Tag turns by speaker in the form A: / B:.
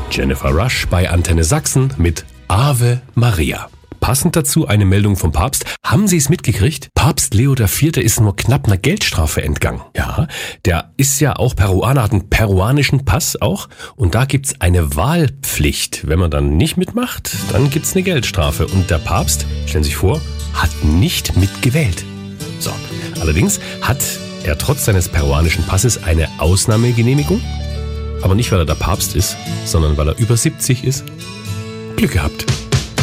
A: Jennifer Rush bei Antenne Sachsen mit Ave Maria. Passend dazu eine Meldung vom Papst. Haben Sie es mitgekriegt? Papst Leo IV. Ist nur knapp einer Geldstrafe entgangen. Ja, der ist ja auch Peruaner, hat einen peruanischen Pass auch. Und da gibt's eine Wahlpflicht. Wenn man dann nicht mitmacht, dann gibt's eine Geldstrafe. Und der Papst, stellen Sie sich vor, hat nicht mitgewählt. So, allerdings hat er trotz seines peruanischen Passes eine Ausnahmegenehmigung. Aber nicht, weil er der Papst ist, sondern weil er über 70 ist. Glück gehabt.